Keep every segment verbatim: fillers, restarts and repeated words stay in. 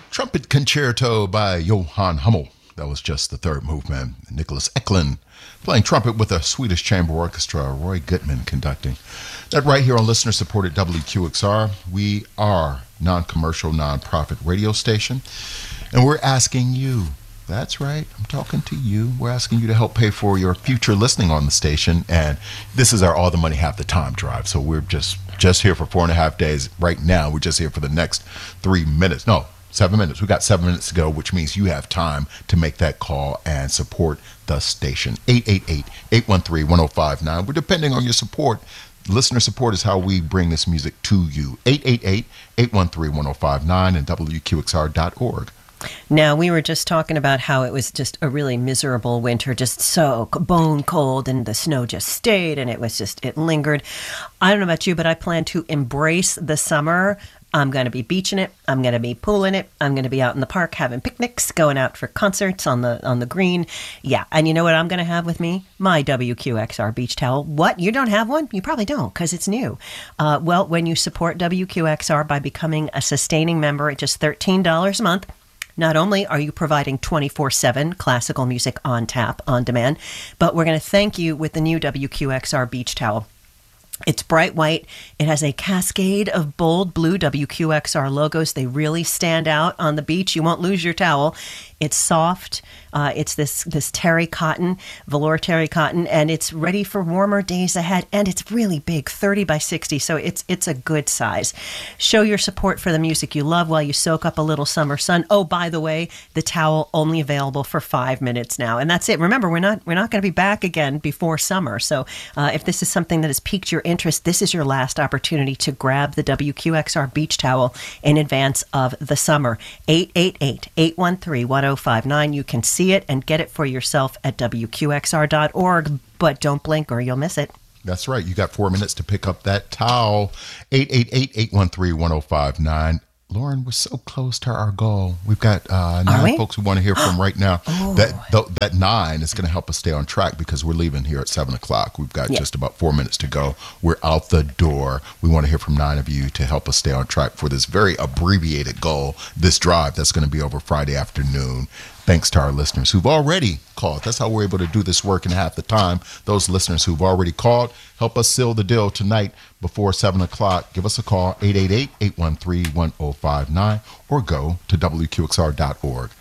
Trumpet Concerto by Johann Hummel. That was just the third movement. Nicholas Eklund playing trumpet with a Swedish Chamber Orchestra, Roy Goodman conducting. That right here on listener-supported W Q X R. We are non-commercial, non-profit radio station, and we're asking you, that's right, I'm talking to you, we're asking you to help pay for your future listening on the station, and this is our All the Money Half the Time drive, so we're just, just here for four and a half days. Right now, we're just here for the next three minutes. No, seven minutes. We got seven minutes to go, which means you have time to make that call and support the station. eight eight eight, eight one three, one oh five nine. We're depending on your support. Listener support is how we bring this music to you. eight eight eight, eight one three, one oh five nine and W Q X R dot org. Now, we were just talking about how it was just a really miserable winter, just so bone cold, and the snow just stayed, and it was just, it lingered. I don't know about you, but I plan to embrace the summer. I'm going to be beaching it. I'm going to be pooling it. I'm going to be out in the park having picnics, going out for concerts on the on the green. Yeah, and you know what I'm going to have with me? My W Q X R beach towel. What? You don't have one? You probably don't, because it's new. Uh, well, when you support W Q X R by becoming a sustaining member at just thirteen dollars a month, not only are you providing twenty-four seven classical music on tap, on demand, but we're going to thank you with the new W Q X R beach towel. It's bright white. It has a cascade of bold blue W Q X R logos. They really stand out on the beach. You won't lose your towel. It's soft. Uh, it's this this terry cotton, velour terry cotton, and it's ready for warmer days ahead. And it's really big, thirty by sixty, so it's it's a good size. Show your support for the music you love while you soak up a little summer sun. Oh, by the way, the towel only available for five minutes now, and that's it. Remember, we're not we're not going to be back again before summer. So uh, if this is something that has piqued your interest, this is your last opportunity to grab the W Q X R beach towel in advance of the summer. eight eight eight, eight one three, one oh five nine. You can see it and get it for yourself at W Q X R dot org, but don't blink or you'll miss it. That's right. You got four minutes to pick up that towel. eight eight eight, eight one three, one oh five nine. Lauren, we're so close to our goal. We've got uh, nine folks we want to hear from right now. Oh. That th- that nine is going to help us stay on track because we're leaving here at seven o'clock. We've got yeah. just about four minutes to go. We're out the door. We want to hear from nine of you to help us stay on track for this very abbreviated goal, this drive that's going to be over Friday afternoon. Thanks to our listeners who've already called. That's how we're able to do this work in half the time. Those listeners who've already called, help us seal the deal tonight before seven o'clock. Give us a call, eight eight eight, eight one three, one oh five nine, or go to W Q X R dot org.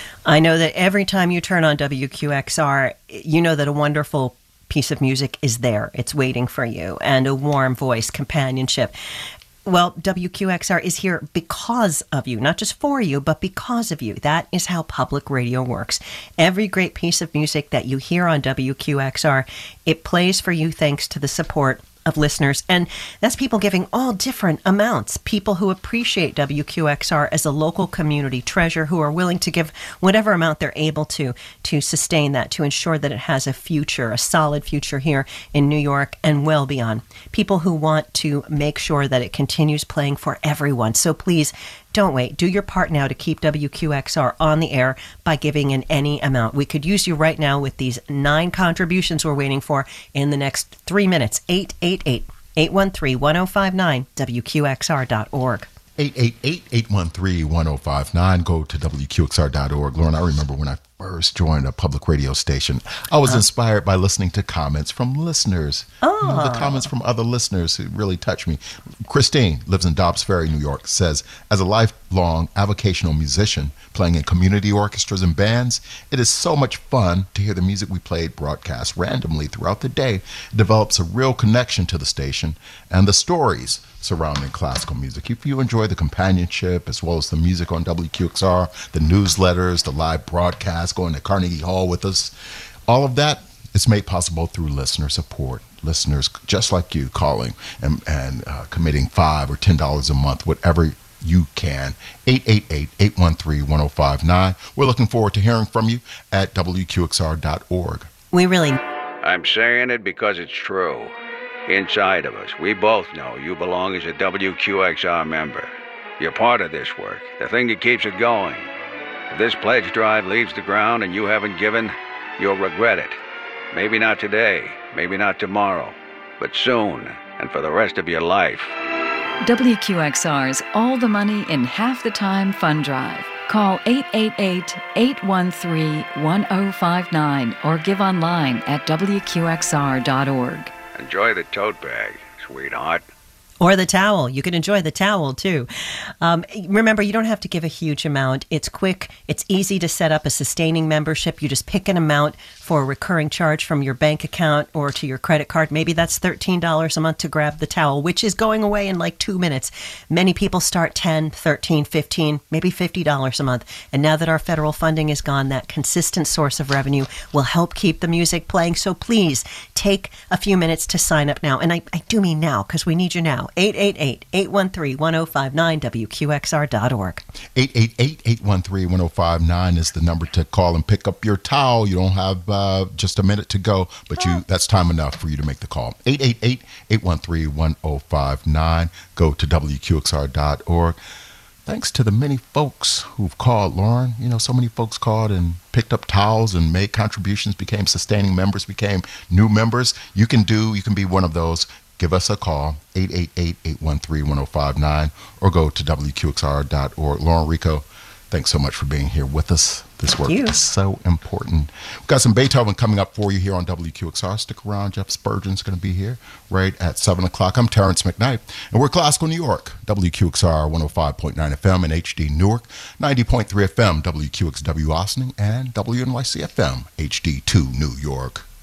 I know that every time you turn on W Q X R, you know that a wonderful piece of music is there. It's waiting for you, and a warm voice, companionship. Well, W Q X R is here because of you, not just for you, but because of you. That is how public radio works. Every great piece of music that you hear on W Q X R, it plays for you thanks to the support of listeners. And that's people giving all different amounts. People who appreciate W Q X R as a local community treasure, who are willing to give whatever amount they're able to, to sustain that, to ensure that it has a future, a solid future here in New York and well beyond. People who want to make sure that it continues playing for everyone. So please, don't wait. Do your part now to keep W Q X R on the air by giving in any amount. We could use you right now with these nine contributions we're waiting for in the next three minutes. eight eight eight, eight one three, one oh five nine, W Q X R dot org. eight eight eight, eight one three, one oh five nine. Go to W Q X R dot org. Lauren, I remember when I first joined a public radio station, I was uh, inspired by listening to comments from listeners. Oh. You know, the comments from other listeners who really touched me. Christine lives in Dobbs Ferry, New York, says, as a lifelong avocational musician playing in community orchestras and bands, it is so much fun to hear the music we played broadcast randomly throughout the day. It develops a real connection to the station and the stories surrounding classical music. If you enjoy the companionship as well as the music on W Q X R, the newsletters, the live broadcasts, going to Carnegie Hall with us, all of that is made possible through listener support. Listeners just like you calling and, and uh, committing five or ten dollars a month, whatever you can. eight eight eight, eight one three, one oh five nine. We're looking forward to hearing from you at W Q X R dot org. We really... I'm saying it because it's true. Inside of us, we both know you belong as a W Q X R member. You're part of this work, the thing that keeps it going. If this pledge drive leaves the ground and you haven't given, you'll regret it. Maybe not today, maybe not tomorrow, but soon, and for the rest of your life. W Q X R's All the Money in Half the Time Fund Drive. Call eight eight eight, eight one three, one zero five nine or give online at W Q X R dot org. Enjoy the tote bag, sweetheart. Or the towel. You can enjoy the towel, too. Um, remember, you don't have to give a huge amount. It's quick. It's easy to set up a sustaining membership. You just pick an amount for a recurring charge from your bank account or to your credit card. Maybe that's thirteen dollars a month to grab the towel, which is going away in like two minutes. Many people start ten, thirteen, fifteen, maybe fifty dollars a month. And now that our federal funding is gone, that consistent source of revenue will help keep the music playing. So please take a few minutes to sign up now. And I, I do mean now, because we need you now. eight eight eight, eight one three, one zero five nine, W Q X R dot org. eight eight eight, eight one three, one zero five nine is the number to call and pick up your towel. You don't have uh, just a minute to go, but you that's time enough for you to make the call. eight eight eight, eight one three, one zero five nine. Go to W Q X R dot org. Thanks to the many folks who've called, Lauren. You know, so many folks called and picked up towels and made contributions, became sustaining members, became new members. You can do, you can be one of those. Give us a call, eight eight eight, eight one three, one zero five nine, or go to W Q X R dot org. Lauren Rico, thanks so much for being here with us. This Thank work you. is so important. We've got some Beethoven coming up for you here on W Q X R. Stick around. Jeff Spurgeon's going to be here right at seven o'clock. I'm Terrence McKnight, and we're Classical New York. W Q X R one oh five point nine F M and H D Newark, ninety point three F M, W Q X W Ossining, and W N Y C F M, H D two New York.